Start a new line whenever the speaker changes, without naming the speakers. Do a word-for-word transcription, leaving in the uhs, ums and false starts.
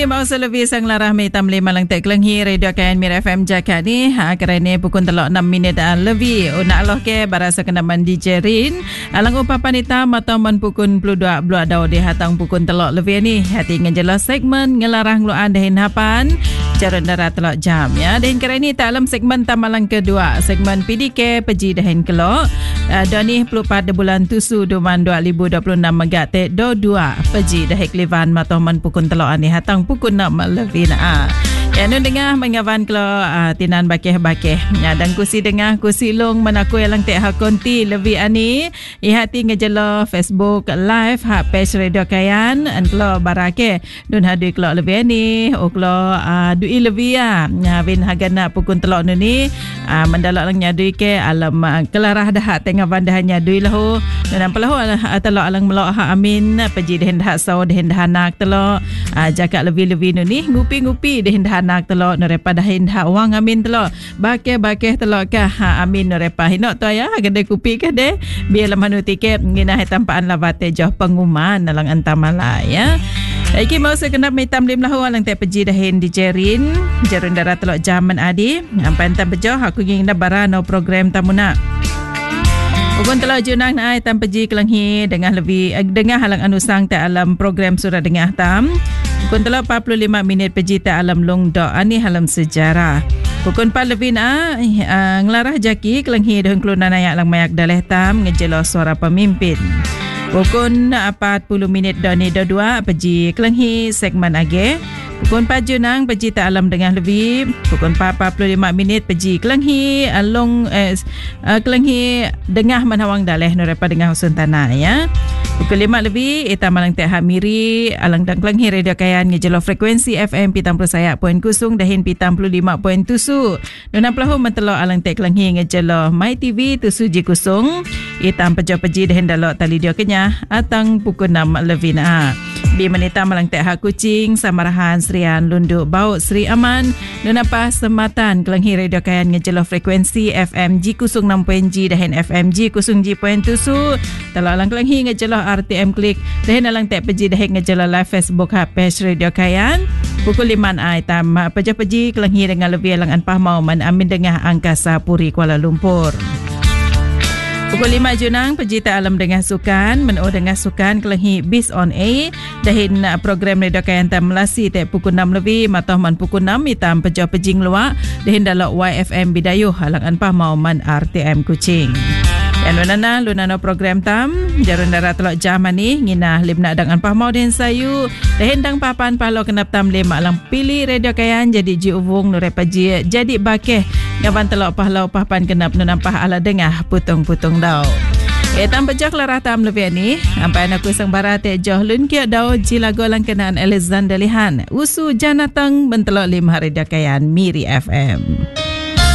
Okey, mau selebih sang larah mai tam lima lang tek kelenghi radio K N Mir F M Jakarta ni. Ha kerana pukul telok enam minit dan lebih. Oh nak Allah ke barasa kenaman D J Rin. Alang upapan hitam atau man pukul puluh dua blok dau di hatang pukul telok lebih ni. Hati ngejelas segmen ngelarang luan dahin hapan. Jaran darat telok jam ya. Dan kerana ni tak alam segmen tamalang kedua. Segmen P D K peji dahin kelok. Uh, dan ni pelupat de bulan tusu duman dua ribu dua puluh enam megate do dua peji dahin klivan matoman pukul telok ani hatang pukul enam lebih na. Ya nun dengar mengawan kelo uh, tinan bakeh-bakeh. Ya dan kursi dengar kursi long menaku yang tek hakonti lebih ani. Ihati ngejelo Facebook live hak page radio Kayan an kelo barake dun hadu kelo lebih ani. O kelo uh, dui lebih ya. Ya bin hagana pukul telok nun ni uh, mendalak lang nyadui ke alam uh, kelarah dah tengah bandahnya dui lahu. Dan ampalahu uh, telok alang melok hak amin peji dehen dah saw dehen dah anak telok uh, jakak lebih-lebih nun ni ngupi-ngupi dehen dah anak telok nerepa dahin hak wang amin telok bakeh-bakeh telok kah ha amin nerepa hinok tu ya gede kupi kah deh biar lemah tiket ngina tampaan lavate joh pengumuman dalam antamala ya. Iki mau sekenap mitam lim lahu alang te peji dahin di Jerin Jerun darat telok jaman adi ampan tam bejoh aku ingin bara no program tamuna. Ukun telok junang na ai tam peji kelenghi dengan lebih dengan halang anusang te alam program surat dengah tam. Pukul telok empat puluh lima minit peji ta alam long do ani halam sejarah. Pukul empat lebih na uh, ngelarah jaki kelenghi dengan kelunan ayak lang mayak daleh tam ngejelo suara pemimpin. Pukul empat puluh minit do ni do dua peji kelenghi segmen age. Pukul empat junang peji ta alam dengan lebih. Pukul empat empat puluh lima minit peji kelenghi long eh, uh, kelenghi dengah manawang daleh norepa dengah usun tanah ya. Pukul lima lebih eta malang tek hamiri alang dang kelenghi radio Kayan ngejelo frekuensi F M pitam puluh sayak poin kusung dahin pitam puluh lima poin tusu. Nuna pelahu mentelo alang tek kelenghi ngejelo My T V tusu ji kusung. Itam pejo peji dahin dalok tali dio kenyah atang pukul enam lebih na. Bi menita malang tek hak kucing samarahan Serian Lunduk Bau Sri Aman. Nuna pas sematan kelenghi radio Kayan ngejelo frekuensi F M ji kusung enam poin ji dahin F M ji kusung ji poin tusu. Telo alang kelenghi ngejelo R T M Klik dahin alang tek peji dahin ngejelo live Facebook ha page radio Kayan. Pukul lima ai tam peja-peji kelenghi dengan lebih alang anpah mau man amin dengah Angkasa Puri Kuala Lumpur. Pukul lima junang peji ta alam dengan sukan meno dengan sukan kelenghi Bis on A dahin program radio Kayan tam melasi te pukul enam lebih matoh man pukul enam itam pejo pejing luak dahin dalok Y F M Bidayuh halang anpah mau man R T M Kuching. Yan lunana lunano program tam jarun darat telok jaman ni ngina limna dang anpah mau den sayu dahin dang papan palo kenap tam lima alang pilih radio Kayan jadi ji uvung nurepa ji jadi bakeh ngawan telok pahlau papan kenap nunampah ala dengah putung-putung dau. Eh tam pejak larah tam lebih ni ampai aku sang barate joh lun kia dau ji lagu lang kenaan Alexander Lihan usu janatang bentelok lima radio Kayan Miri F M.